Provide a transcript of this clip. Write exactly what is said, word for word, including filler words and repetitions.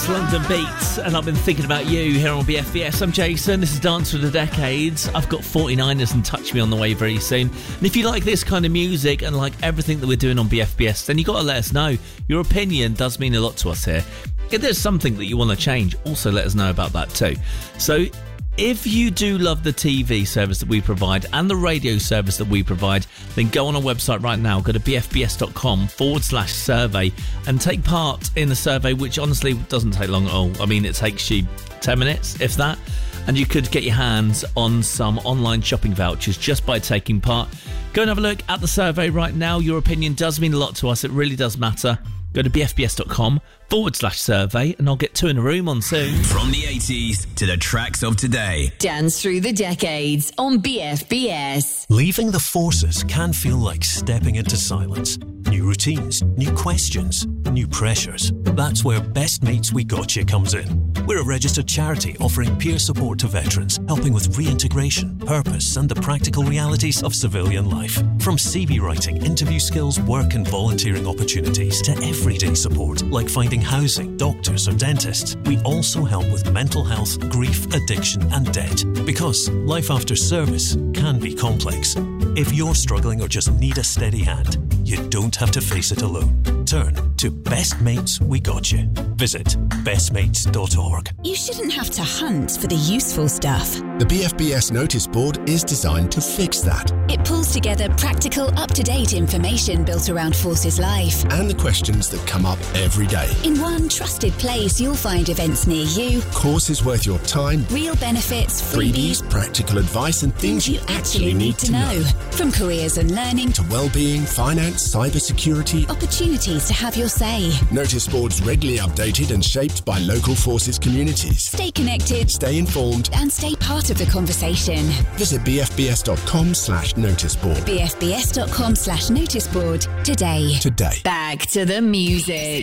It's London Beats, and I've been thinking about you here on B F B S. I'm Jason, this is Dance for the Decades. I've got forty-niners and Touch Me on the way very soon. And if you like this kind of music and like everything that we're doing on B F B S, then you got to let us know. Your opinion does mean a lot to us here. If there's something that you want to change, also let us know about that too. So if you do love the T V service that we provide and the radio service that we provide, then go on our website right now, go to bfbs.com forward slash survey and take part in the survey, which honestly doesn't take long at all. I mean, it takes you ten minutes, if that, and you could get your hands on some online shopping vouchers just by taking part. Go and have a look at the survey right now. Your opinion does mean a lot to us. It really does matter. Go to bfbs.com forward slash survey and I'll get two in a room on soon. From the eighties to the tracks of today. Dance through the decades on B F B S. Leaving the forces can feel like stepping into silence. New routines, new questions, new pressures. That's where Best Mates We Got You comes in. We're a registered charity offering peer support to veterans, helping with reintegration, purpose and the practical realities of civilian life. From C V writing, interview skills, work and volunteering opportunities to everyday support like finding housing, doctors or dentists. We also help with mental health, grief, addiction and debt. Because life after service can be complex. If you're struggling or just need a steady hand, you don't have to face it alone. Turn to Best Mates We Got You. Visit best mates dot org. You shouldn't have to hunt for the useful stuff. The B F B S notice board is designed to fix that. It pulls together practical, up-to-date information built around Forces Life. And the questions that come up every day. In one trusted place, you'll find events near you. Courses worth your time. Real benefits, freebies. freebies, practical advice and things, things you actually need to know. know. From careers and learning to well-being, finance, cyber security. Opportunities to have your say. Notice boards regularly updated and shaped by local forces communities. Stay connected. Stay informed. And stay part of the conversation. Visit bfbs.com slash noticeboard. bfbs.com slash noticeboard today. Today. Back to the music.